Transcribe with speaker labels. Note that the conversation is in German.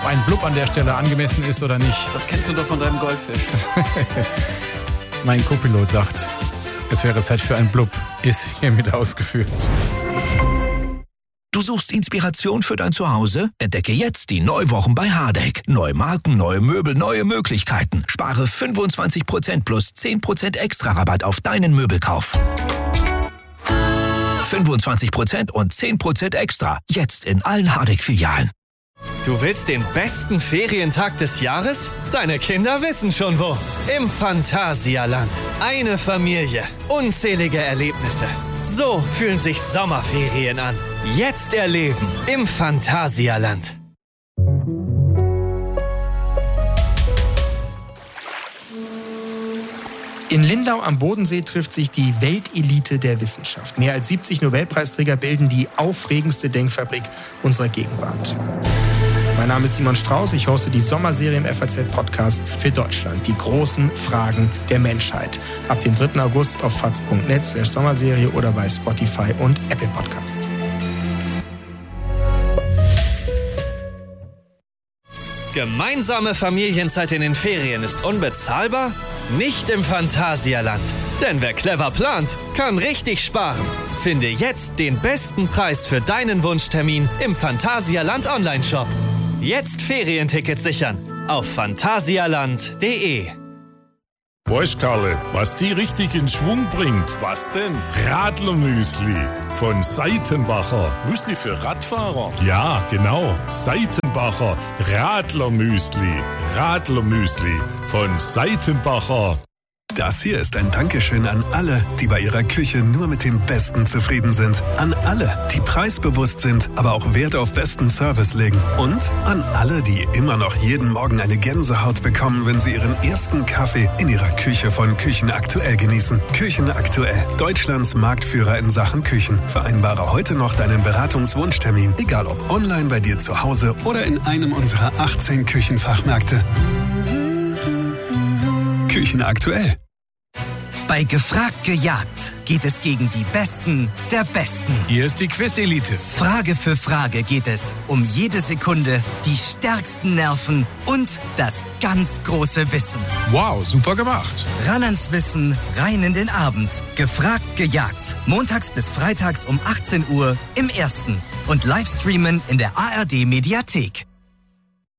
Speaker 1: ein Blub an der Stelle angemessen ist oder nicht.
Speaker 2: Das kennst du doch von deinem Goldfisch.
Speaker 1: Mein Co-Pilot sagt, es wäre Zeit für ein Blub. Ist hiermit ausgeführt.
Speaker 3: Du suchst Inspiration für dein Zuhause? Entdecke jetzt die Neuwochen bei Hardegg. Neue Marken, neue Möbel, neue Möglichkeiten. Spare 25% plus 10% extra Rabatt auf deinen Möbelkauf. 25% und 10% extra. Jetzt in allen Hardegg-Filialen.
Speaker 4: Du willst den besten Ferientag des Jahres? Deine Kinder wissen schon wo. Im Phantasialand. Eine Familie. Unzählige Erlebnisse. So fühlen sich Sommerferien an. Jetzt erleben im Phantasialand.
Speaker 5: In Lindau am Bodensee trifft sich die Weltelite der Wissenschaft. Mehr als 70 Nobelpreisträger bilden die aufregendste Denkfabrik unserer Gegenwart. Mein Name ist Simon Strauß, ich hoste die Sommerserie im FAZ-Podcast für Deutschland. Die großen Fragen der Menschheit. Ab dem 3. August auf faz.net/Sommerserie oder bei Spotify und Apple Podcast.
Speaker 4: Gemeinsame Familienzeit in den Ferien ist unbezahlbar? Nicht im Phantasialand. Denn wer clever plant, kann richtig sparen. Finde jetzt den besten Preis für deinen Wunschtermin im Phantasialand Online-Shop. Jetzt Ferientickets sichern auf phantasialand.de.
Speaker 6: Weißt, Karle, was die richtig in Schwung bringt? Was denn? Radlermüsli von Seitenbacher. Müsli für Radfahrer? Ja, genau. Seitenbacher Radlermüsli. Radlermüsli von Seitenbacher.
Speaker 7: Das hier ist ein Dankeschön an alle, die bei ihrer Küche nur mit dem Besten zufrieden sind. An alle, die preisbewusst sind, aber auch Wert auf besten Service legen. Und an alle, die immer noch jeden Morgen eine Gänsehaut bekommen, wenn sie ihren ersten Kaffee in ihrer Küche von Küchenaktuell genießen. Küchenaktuell, Deutschlands Marktführer in Sachen Küchen. Vereinbare heute noch deinen Beratungswunschtermin, egal ob online bei dir zu Hause oder in einem unserer 18 Küchenfachmärkte. Küchenaktuell.
Speaker 8: Bei Gefragt gejagt geht es gegen die Besten der Besten.
Speaker 1: Hier ist die Quiz-Elite.
Speaker 8: Frage für Frage geht es um jede Sekunde, die stärksten Nerven und das ganz große Wissen.
Speaker 1: Wow, super gemacht.
Speaker 8: Ran ans Wissen, rein in den Abend. Gefragt gejagt. Montags bis freitags um 18 Uhr im Ersten. Und Livestreamen in der ARD-Mediathek.